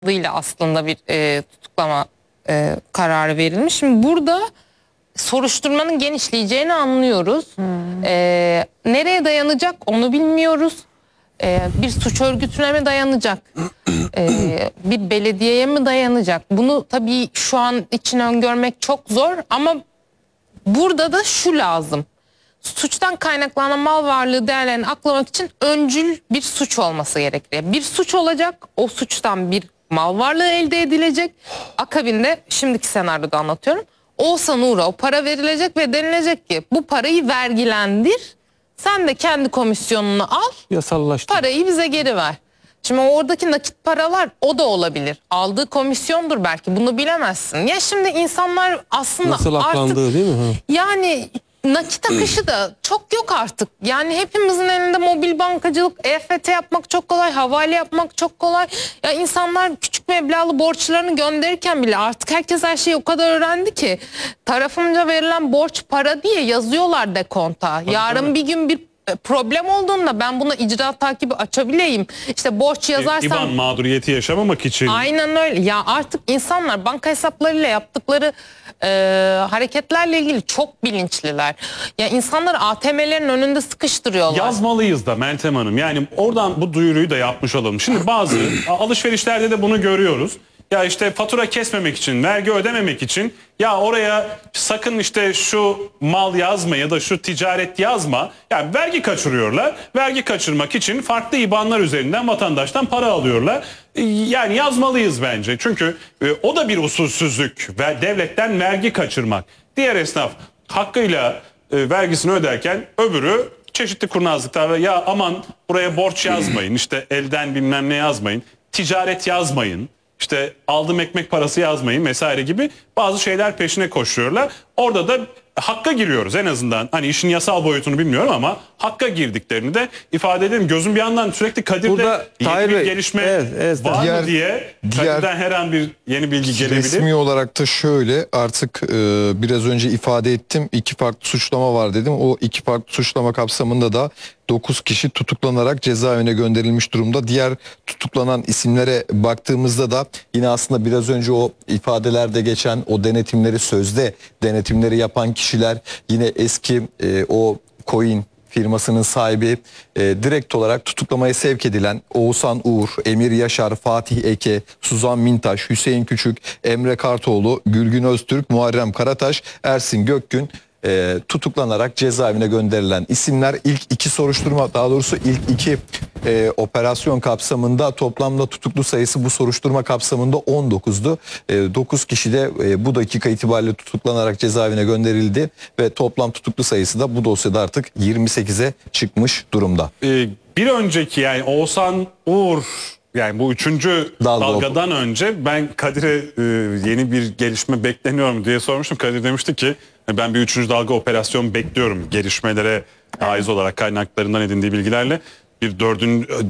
ile aslında bir tutuklama kararı verilmiş. Şimdi burada soruşturmanın genişleyeceğini anlıyoruz. Nereye dayanacak onu bilmiyoruz. Bir suç örgütüne mi dayanacak? Bir belediyeye mi dayanacak? Bunu tabii şu an için öngörmek çok zor ama burada da şu lazım. Suçtan kaynaklanan mal varlığı değerlerini aklamak için öncül bir suç olması gerekli. Bir suç olacak, o suçtan bir mal varlığı elde edilecek. Akabinde şimdiki senaryoda anlatıyorum. Oğuzhan Uğur'a o para verilecek ve denilecek ki bu parayı vergilendir. Sen de kendi komisyonunu al, yasallaştır, parayı bize geri ver. Şimdi oradaki nakit paralar o da olabilir. Aldığı komisyondur belki, bunu bilemezsin. Ya şimdi insanlar aslında nasıl aklandığı artık, değil mi? Ha. yani nakit akışı da çok yok artık. Yani hepimizin elinde mobil bankacılık, EFT yapmak çok kolay, havale yapmak çok kolay. Ya insanlar küçük meblağlı borçlarını gönderirken bile artık herkes her şeyi o kadar öğrendi ki tarafımca verilen borç para diye yazıyorlar dekonta. Yarın bir gün bir problem olduğunda ben buna icra takibi açabileyim. İşte borç yazarsam... İban mağduriyeti yaşamamak için. Aynen öyle. Ya artık insanlar banka hesaplarıyla yaptıkları hareketlerle ilgili çok bilinçliler. Ya insanlar ATM'lerin önünde sıkıştırıyorlar. Yazmalıyız da Meltem Hanım. Yani oradan bu duyuruyu da yapmış olalım. Şimdi bazı alışverişlerde de bunu görüyoruz. Ya işte fatura kesmemek için, vergi ödememek için ya oraya sakın işte şu mal yazma ya da şu ticaret yazma. Yani vergi kaçırıyorlar. Vergi kaçırmak için farklı IBAN'lar üzerinden vatandaştan para alıyorlar. Yani yazmalıyız bence. Çünkü o da bir usulsüzlük ve devletten vergi kaçırmak. Diğer esnaf hakkıyla vergisini öderken öbürü çeşitli kurnazlıklar ya aman buraya borç yazmayın, işte elden bilmem ne yazmayın, ticaret yazmayın. İşte aldım ekmek parası yazmayın vesaire gibi bazı şeyler peşine koşuyorlar. Orada da hakka giriyoruz en azından. Hani işin yasal boyutunu bilmiyorum ama hakka girdiklerini de ifade edelim. Gözüm bir yandan sürekli Kadir'de Burada yeni bir gelişme var mı diye Kadir'den her an bir yeni bilgi gelebilir. Resmi olarak da şöyle artık biraz önce ifade ettim. 2 farklı suçlama var dedim. O 2 farklı suçlama kapsamında da 9 kişi tutuklanarak cezaevine gönderilmiş durumda. Diğer tutuklanan isimlere baktığımızda da yine aslında biraz önce o ifadelerde geçen o denetimleri, sözde denetimleri yapan kişiler yine eski o coin firmasının sahibi, direkt olarak tutuklamaya sevk edilen Oğuzhan Uğur, Emir Yaşar, Fatih Eke, Suzan Mintaş, Hüseyin Küçük, Emre Kartoğlu, Gülgün Öztürk, Muharrem Karataş, Ersin Gökgün tutuklanarak cezaevine gönderilen isimler. İlk 2 soruşturma, daha doğrusu ilk 2 operasyon kapsamında toplamda tutuklu sayısı bu soruşturma kapsamında 19'du. 9 kişi de bu dakika itibariyle tutuklanarak cezaevine gönderildi ve toplam tutuklu sayısı da bu dosyada artık 28'e çıkmış durumda. Bir önceki yani Oğuzhan Uğur, yani bu 3. dalgadan önce ben Kadir'e yeni bir gelişme bekleniyorum diye sormuştum. Kadir demişti ki ben bir 3. dalga operasyon bekliyorum gelişmelere haiz olarak kaynaklarından edindiği bilgilerle. Bir 4.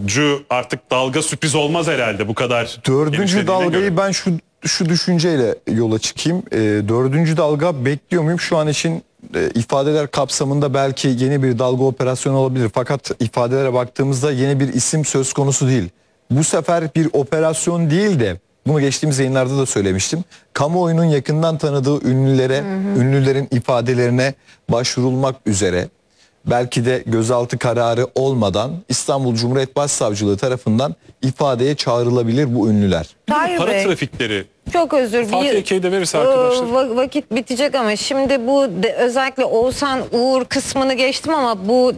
artık dalga sürpriz olmaz herhalde bu kadar. 4. dalgayı ben şu düşünceyle yola çıkayım. 4. dalga bekliyor muyum? Şu an için ifadeler kapsamında belki yeni bir dalga operasyonu olabilir. Fakat ifadelere baktığımızda yeni bir isim söz konusu değil. Bu sefer bir operasyon değil de, bunu geçtiğimiz yayınlarda da söylemiştim, kamuoyunun yakından tanıdığı ünlülere, ünlülerin ifadelerine başvurulmak üzere belki de gözaltı kararı olmadan İstanbul Cumhuriyet Başsavcılığı tarafından ifadeye çağrılabilir bu ünlüler. Para trafikleri. Çok özür Fatih Eke'yi de verirse arkadaşlar. Vakit bitecek ama şimdi bu özellikle Oğuzhan Uğur kısmını geçtim ama bu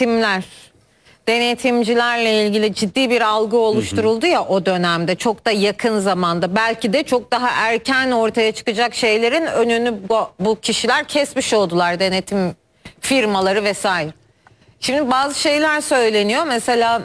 denetimcilerle ilgili ciddi bir algı oluşturuldu ya o dönemde, çok da yakın zamanda, belki de çok daha erken ortaya çıkacak şeylerin önünü bu kişiler kesmiş oldular, denetim firmaları vesaire. Şimdi bazı şeyler söyleniyor mesela,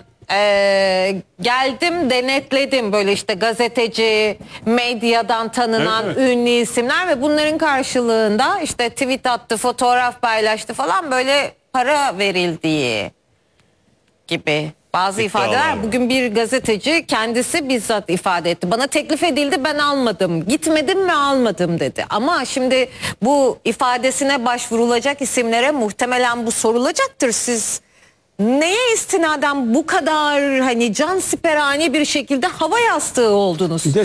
geldim denetledim, böyle işte gazeteci, medyadan tanınan ünlü isimler ve bunların karşılığında işte tweet attı, fotoğraf paylaştı falan, böyle para verildiği gibi bazı ifadeler. Bugün bir gazeteci kendisi bizzat ifade etti. Bana teklif edildi, ben almadım. Gitmedim mi almadım dedi. Ama şimdi bu ifadesine başvurulacak isimlere muhtemelen bu sorulacaktır. Siz neye istinaden bu kadar hani can siperhane bir şekilde hava yastığı oldunuz? Bir de